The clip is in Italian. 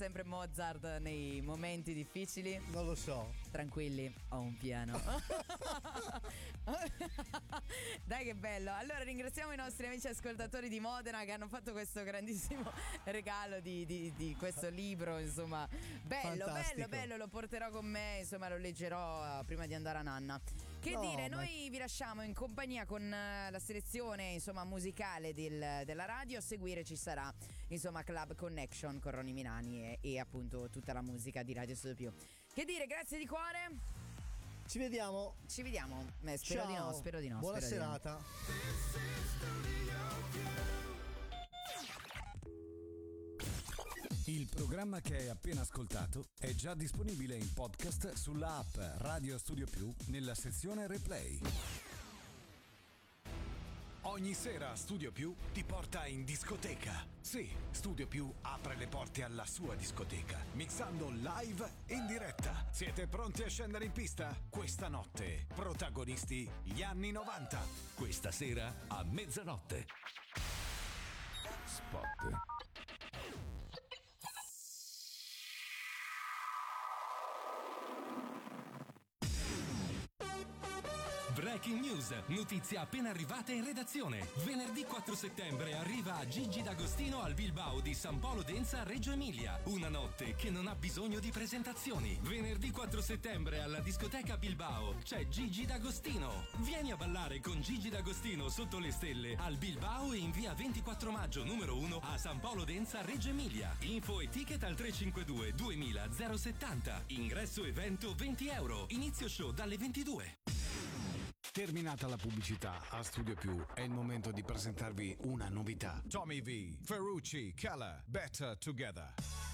sempre Mozart nei momenti difficili? Non lo so. Tranquilli, ho un piano. Dai che bello. Allora ringraziamo i nostri amici ascoltatori di Modena che hanno fatto questo grandissimo regalo di questo libro, insomma. Bello, Fantastico. bello, lo porterò con me, insomma lo leggerò prima di andare a nanna. Che dire, noi vi lasciamo in compagnia con la selezione, insomma, musicale della radio. A seguire ci sarà, insomma, Club Connection con Ronny Milani e appunto tutta la musica di Radio Studio Più. Che dire, grazie di cuore. Ci vediamo. Ci vediamo. Spero di no, spero di no. Buona spero di no. serata. Il programma che hai appena ascoltato è già disponibile in podcast sulla app Radio Studio Più nella sezione Replay. Ogni sera Studio Più ti porta in discoteca. Sì, Studio Più apre le porte alla sua discoteca, mixando live in diretta. Siete pronti a scendere in pista? Questa notte, protagonisti gli anni 90. Questa sera a mezzanotte. Spot. Breaking news, notizia appena arrivata in redazione. Venerdì 4 settembre arriva Gigi D'Agostino al Bilbao di San Polo Denza, Reggio Emilia. Una notte che non ha bisogno di presentazioni. Venerdì 4 settembre alla discoteca Bilbao c'è Gigi D'Agostino. Vieni a ballare con Gigi D'Agostino sotto le stelle al Bilbao e in via 24 maggio numero 1 a San Polo Denza, Reggio Emilia. Info e ticket al 352 2000 070. Ingresso evento €20. Inizio show dalle 22. Terminata la pubblicità, a Studio Più è il momento di presentarvi una novità. Tommy V, Ferrucci, Keller, Better Together.